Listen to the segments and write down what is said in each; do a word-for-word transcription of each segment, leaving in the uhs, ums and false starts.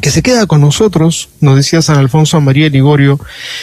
que se queda con nosotros, nos decía San Alfonso María de Ligorio.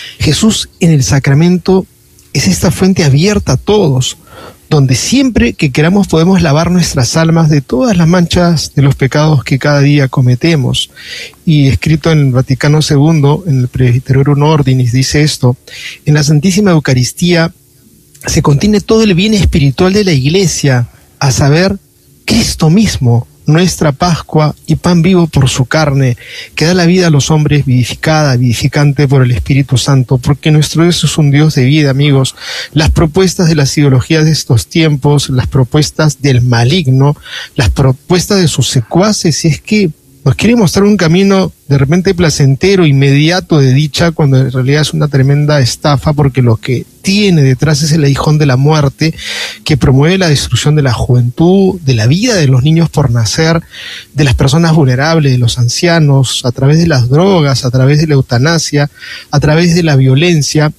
Jesús en el sacramento es esta fuente abierta a todos, donde siempre que queramos podemos lavar nuestras almas de todas las manchas de los pecados que cada día cometemos. Y escrito en el Vaticano segundo, en el Presbyterorum Ordinis, dice esto: en la Santísima Eucaristía se contiene todo el bien espiritual de la Iglesia, a saber, Cristo mismo, nuestra Pascua y pan vivo por su carne, que da la vida a los hombres, vivificada, vivificante por el Espíritu Santo, porque nuestro Dios es un Dios de vida, amigos. Las propuestas de las ideologías de estos tiempos, las propuestas del maligno, las propuestas de sus secuaces, si es que nos quiere mostrar un camino de repente placentero, inmediato de dicha, cuando en realidad es una tremenda estafa, porque lo que tiene detrás es el aguijón de la muerte, que promueve la destrucción de la juventud, de la vida de los niños por nacer, de las personas vulnerables, de los ancianos, a través de las drogas, a través de la eutanasia, a través de la violencia.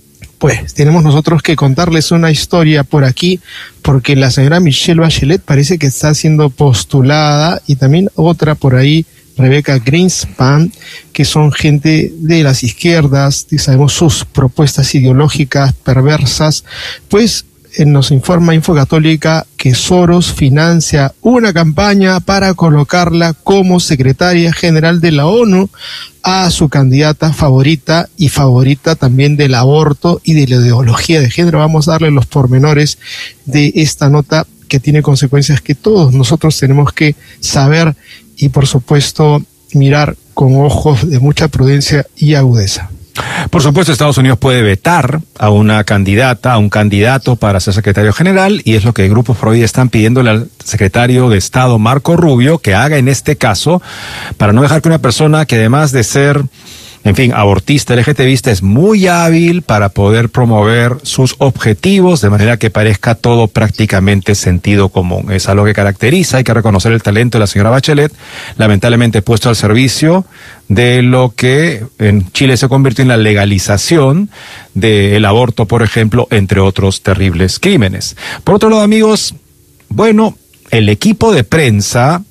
Pues tenemos nosotros que contarles una historia por aquí, porque la señora Michelle Bachelet parece que está siendo postulada, y también otra por ahí, Rebecca Greenspan, que son gente de las izquierdas, y sabemos sus propuestas ideológicas perversas. Pues eh, nos informa Infocatólica que Soros financia una campaña para colocarla como secretaria general de la ONU a su candidata favorita, y favorita también del aborto y de la ideología de género. Vamos a darle los pormenores de esta nota, que tiene consecuencias que todos nosotros tenemos que saber y, por supuesto, mirar con ojos de mucha prudencia y agudeza. Por supuesto, Estados Unidos puede vetar a una candidata, a un candidato para ser secretario general, y es lo que grupos pro vida están pidiéndole al secretario de Estado, Marco Rubio, que haga en este caso, para no dejar que una persona que, además de ser, en fin, abortista, LGTBista, es muy hábil para poder promover sus objetivos de manera que parezca todo prácticamente sentido común. Es algo que caracteriza, hay que reconocer el talento de la señora Bachelet, lamentablemente puesto al servicio de lo que en Chile se convirtió en la legalización del aborto, por ejemplo, entre otros terribles crímenes. Por otro lado, amigos, bueno, el equipo de prensa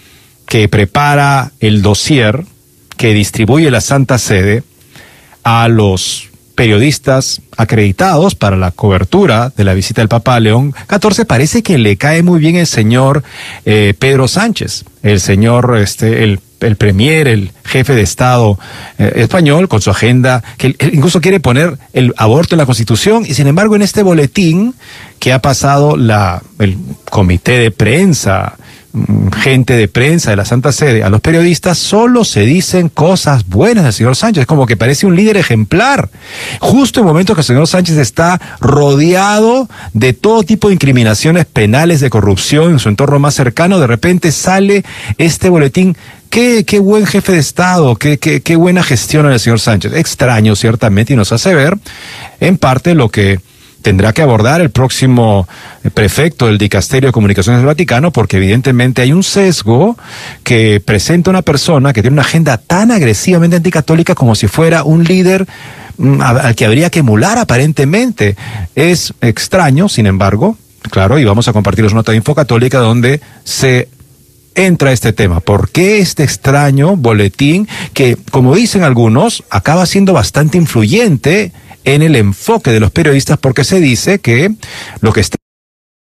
que prepara el dossier que distribuye la Santa Sede a los periodistas acreditados para la cobertura de la visita del Papa a León catorce, parece que le cae muy bien el señor eh, Pedro Sánchez, el señor, este, el, el premier, el jefe de Estado eh, español, con su agenda, que él, él incluso quiere poner el aborto en la Constitución, y sin embargo en este boletín que ha pasado la, el comité de prensa, gente de prensa de la Santa Sede a los periodistas, solo se dicen cosas buenas del señor Sánchez, como que parece un líder ejemplar. Justo en momentos que el señor Sánchez está rodeado de todo tipo de incriminaciones penales de corrupción en su entorno más cercano, de repente sale este boletín. Qué, qué buen jefe de Estado, qué, qué, qué buena gestión el señor Sánchez. Extraño, ciertamente, y nos hace ver en parte lo que tendrá que abordar el próximo prefecto del Dicasterio de Comunicaciones del Vaticano, porque evidentemente hay un sesgo que presenta una persona que tiene una agenda tan agresivamente anticatólica como si fuera un líder al que habría que emular aparentemente. Es extraño, sin embargo, claro, y vamos a compartir una nota de Infocatólica donde se entra este tema. ¿Por qué este extraño boletín que, como dicen algunos, acaba siendo bastante influyente en el enfoque de los periodistas, porque se dice que lo que está